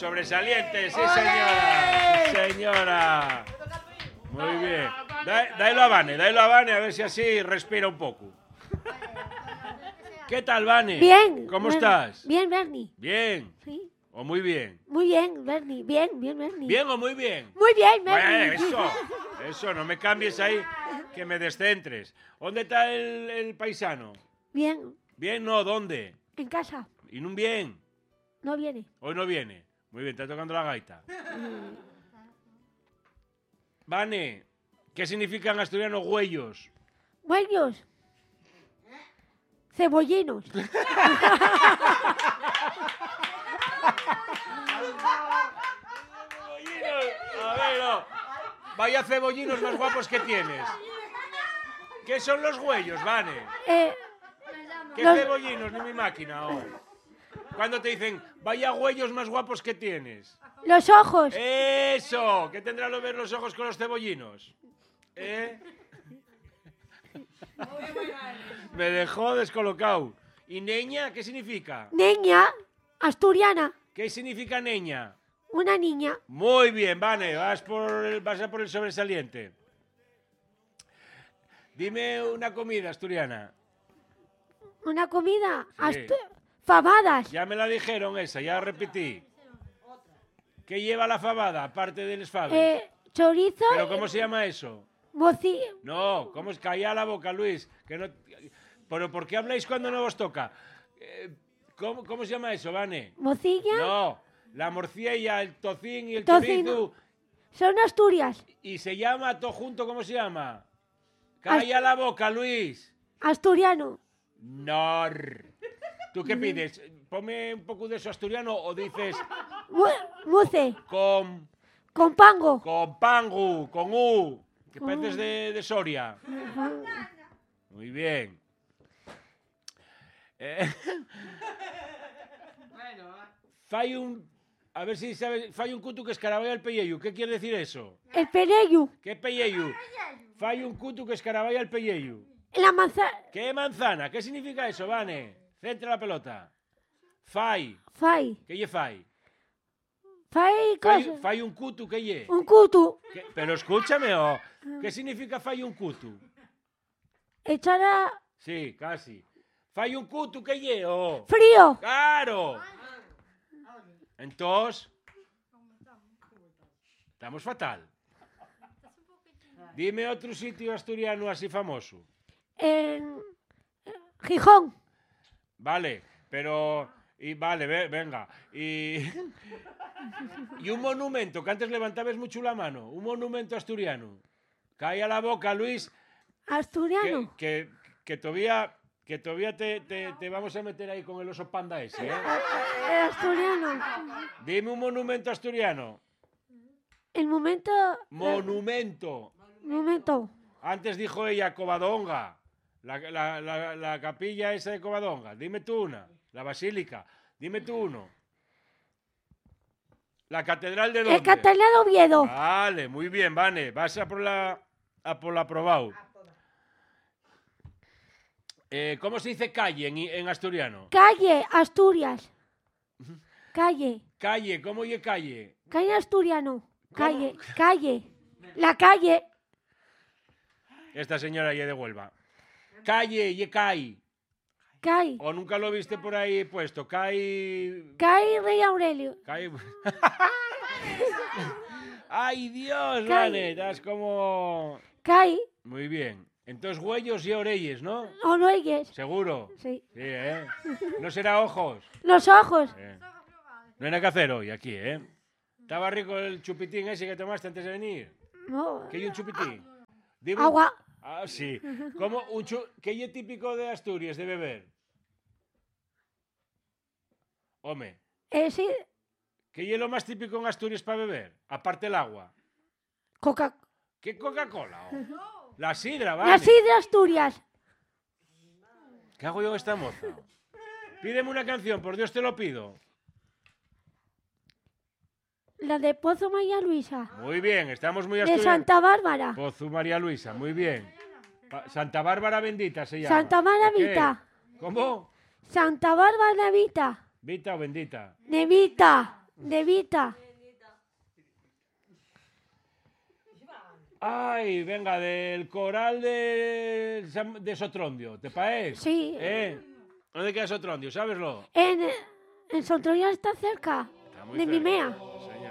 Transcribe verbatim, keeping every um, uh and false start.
sobresaliente, sí señora, sí señora. Muy bien. Da, dáilo a Vane, dáilo a Vane, a ver si así respira un poco. ¿Qué tal, Vane? Bien. ¿Cómo Bernie. estás? Bien, Bernie. Bien. Sí. ¿O muy bien? Muy bien, Bernie. Bien, bien, Bernie. ¿Bien o muy bien? Muy bien, Bernie. Bueno, eso, eso, no me cambies ahí, que me descentres. ¿Dónde está el, el paisano? Bien. ¿Bien? No, ¿dónde? En casa. ¿Y no bien? No viene. Hoy no viene. Muy bien, está tocando la gaita. Vane, ¿qué significan en asturiano huellos? Huellos. Cebollinos. A ver, no. Vaya cebollinos más guapos que tienes. ¿Qué son los huellos, Vane? Eh, ¿Qué los- cebollinos ni mi máquina? Oh. Cuando te dicen, vaya huellos más guapos que tienes. los ojos. ¡Eso! ¿Qué tendrán que ver los ojos con los cebollinos? ¿Eh? Me dejó descolocado. ¿Y neña qué significa? Niña. Asturiana. ¿Qué significa neña? Una niña. Muy bien, Vane, vas, por el, vas a por el sobresaliente. Dime una comida asturiana. Una comida. Sí. Astu- Famadas. Ya me la dijeron esa, ya repetí. ¿Qué lleva la fabada, aparte del esfaves? Eh, chorizo. ¿Pero cómo se llama eso? Moci... No, ¿cómo es? Calla la boca, Luis. Que no... ¿Pero por qué habláis cuando no os toca? Eh, ¿cómo, ¿Cómo se llama eso, Vane? Mocilla. No, la morcilla, el tocín y el Tocino. chorizo. Son Asturias. Y se llama todo junto, ¿cómo se llama? Calla la boca, Luis. Asturiano. No. ¿Tú qué pides? Ponme un poco de eso asturiano o dices Mu- Muce. con, Con pango. con pangu, con u, que pareces de, de Soria. Muy bien. Eh, fai un, a ver si sabes, fai un cutu que escaraballa el pelleyu. ¿Qué quiere decir eso? El pereyu. ¿Qué pelleyu? Fai un cutu que escaraballa el pelleyu. La manzana. ¿Qué manzana? ¿Qué significa eso, Vane? Centra la pelota. Fai. Fai. ¿Qué lle fai? Fai Fai, cosa. fai un cutu, ¿qué lle? Un cutu. ¿Qué? Pero escúchame, oh. ¿Qué significa fai un cutu? Echar a... Sí, casi. Fai un cutu, ¿qué lle? Oh. Frío. ¡Claro! Entonces, estamos fatal. Dime otro sitio asturiano así famoso. En... Gijón. Vale, pero... Y vale, ve- venga. Y... y un monumento, que antes levantabas mucho la mano. Un monumento asturiano. Calla la boca, Luis. Que, Asturiano. que, que todavía, que todavía te, te, te vamos a meter ahí con el oso panda ese, ¿eh? Eh, Asturiano. Dime un monumento asturiano. El momento... Monumento. Momento. Antes dijo ella Covadonga. La, la, la, la capilla esa de Covadonga. Dime tú una. La basílica. Dime tú uno. La catedral de dónde? El Catalán de Oviedo. Vale, muy bien, Vane. Vas a por la, a por la aprobado. Eh, ¿Cómo se dice calle en, en asturiano? Calle, Asturias. Calle. Calle, ¿cómo oye calle? Calle asturiano. Calle. Calle. La calle. Esta señora ya de Huelva. Calle, ye cai. Calle. O nunca lo viste por ahí puesto. Cai. Calle Rey Aurelio. Cai. ¡Ay, Dios, Cai. Vane! Estás como... Calle. Muy bien. Entonces, huellos y orelles, ¿no? ¿O no oyes? ¿Seguro? Sí. Sí, ¿eh? No será ojos. Los ojos. Eh. No hay nada que hacer hoy aquí, ¿eh? ¿Estaba rico el chupitín ese que tomaste antes de venir? No. ¿Qué hay un chupitín? Dime un- Agua. Ah, sí. ¿Cómo un chu... ¿Qué es típico de Asturias de beber? Home, Eh, sí. ¿qué es lo más típico en Asturias para beber? Aparte el agua. Coca. ¿Qué Coca-Cola? oh? La sidra, vale. La sidra Asturias. ¿Qué hago yo con esta moza? Pídeme una canción, por Dios te lo pido. La de Pozo María Luisa. Muy bien, estamos muy De asturianos. Santa Bárbara. Pozu María Luisa, muy bien. Pa- Santa Bárbara bendita se llama. Santa Bárbara ¿O qué? Vita. ¿Cómo? Santa Bárbara Vita. ¿Vita o bendita? Nevita. De Vita. Ay, venga, del coral de, San- de Sotrondio, ¿te parece? Sí. ¿Eh? ¿Dónde queda Sotrondio? ¿Sabeslo? En, en Sotoria está cerca. Está muy De cerca. Mimea. Sí, señor.